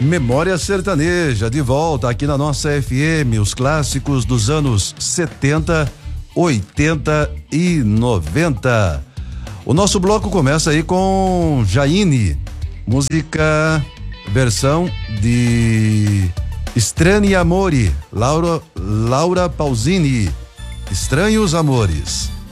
Memória Sertaneja, de volta aqui na nossa FM, os clássicos dos anos 70, 80 e 90. O nosso bloco começa aí com Jaine, música, versão de Strani Amori, Laura Pausini, Estranhos Amores.